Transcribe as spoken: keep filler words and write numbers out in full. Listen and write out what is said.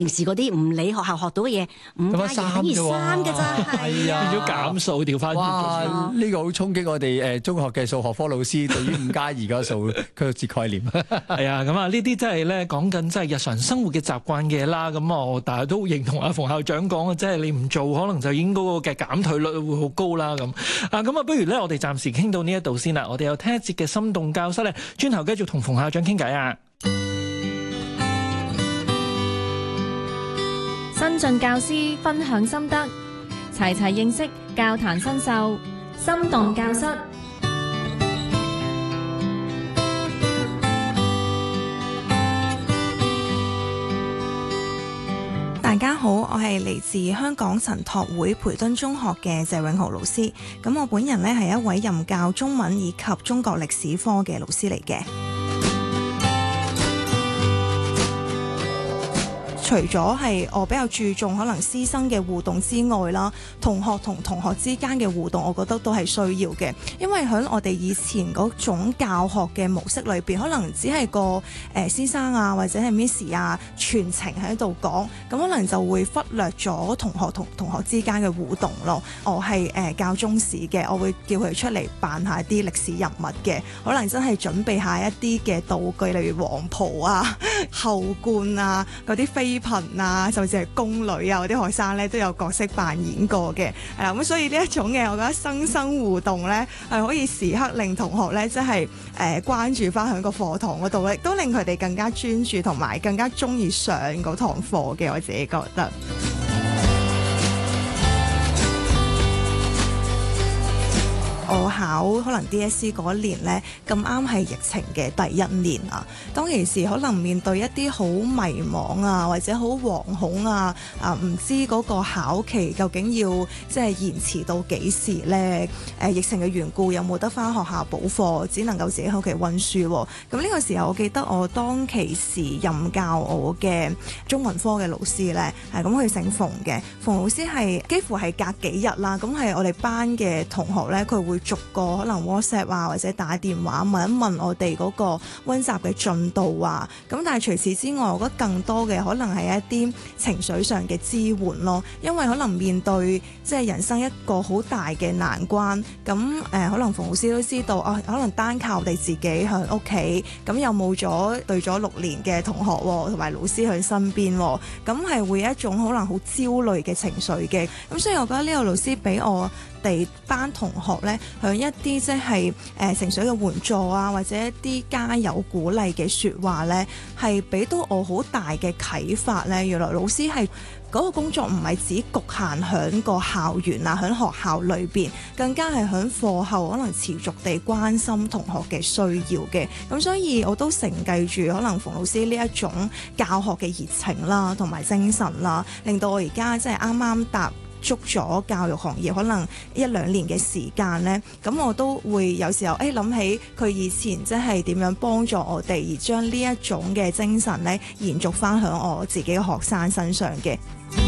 平時嗰啲唔理學校學到嘅嘢，五加二等於三嘅咋，係啊， 變咗減數調翻轉。 哇！呢個好衝擊我哋誒中學嘅數學科老師對於五加二個數佢嘅概念。 係啊，咁啊呢啲真係咧講緊真係日常生活嘅習慣嘅啦。咁我大家都認同阿馮校長講嘅，即係你唔做，可能就已經嗰個嘅減退率會好高啦。咁啊，咁啊，不如咧我哋暫時傾到呢一度先啦。我哋有聽一節嘅心動教室咧，轉頭繼續同馮校長傾偈啊。 新晉教師分享心得，齊齊認識教壇新秀，心動教室。 大家好，我係嚟自香港神託會培敦中學嘅謝永豪老師。咁我本人呢係一位任教中文以及中國歷史科嘅老師嚟嘅。除咗係我比較注重可能師生嘅互動之外啦，同學同同學之間嘅互動，我覺得都係需要嘅。因為喺我哋以前嗰種教學嘅模式裏邊，可能只係個誒、呃、先生啊或者係 Miss 啊全程喺度講，咁可能就會忽略咗同學同同學之間嘅互動咯。我係誒、呃、教中史嘅，我會叫佢出嚟扮下啲歷史人物嘅，可能真係準備下一啲嘅道具，例如黃袍啊、後冠啊、嗰啲飛頻啊，甚至係宮女啊，嗰啲學生咧都有角色扮演過嘅，係啦，咁所以呢一種嘅，我覺得生生互動咧係可以時刻令同學咧即係誒關注翻喺個課堂嗰度，亦都令佢哋更加專注同埋更加中意上嗰堂課嘅，我自己覺得。我考可能 D S C 嗰一年呢，咁啱係疫情嘅第一年啊。當其時可能面對一啲好迷茫啊，或者好惶恐啊，啊唔知嗰個考期究竟要即係延遲到幾時呢？誒、啊、疫情嘅緣故，有冇得返學校補課，只能夠自己喺屋企温書，啊。咁呢個時候，我記得我當其時任教我嘅中文科嘅老師呢，係咁佢姓馮嘅，馮老師係幾乎係隔幾日啦，咁係我哋班嘅同學呢，佢會逐個可能 WhatsApp 啊，或者打電話問一問我哋嗰個溫習嘅進度啊。咁但係除此之外，我覺得更多嘅可能係一啲情緒上嘅支援咯。因為可能面對即係人生一個好大嘅難關，咁誒、呃、可能馮老師都知道啊，可能單靠我哋自己喺屋企，咁又冇咗對咗六年嘅同學同埋老師喺身邊，咁係會有一種可能好焦慮嘅情緒嘅。咁所以我覺得呢個老師俾我哋班同學咧，向一啲即係誒情緒嘅援助啊，或者一啲加油鼓勵嘅説話咧，係俾到我好大嘅啟發咧。原來老師係嗰個工作唔係只局限喺個校園啊，喺學校裏邊，更加係喺課後可能持續地關心同學嘅需要嘅。咁所以我都承繼住可能馮老師呢一種教學嘅熱情啦，同埋精神啦，令到我而家即係啱啱踏足咗教育行業可能一兩年嘅時間呢，咁我都會有時候誒諗起佢以前即係點樣幫助我哋，而將呢一種嘅精神呢延續翻響我自己嘅學生身上嘅。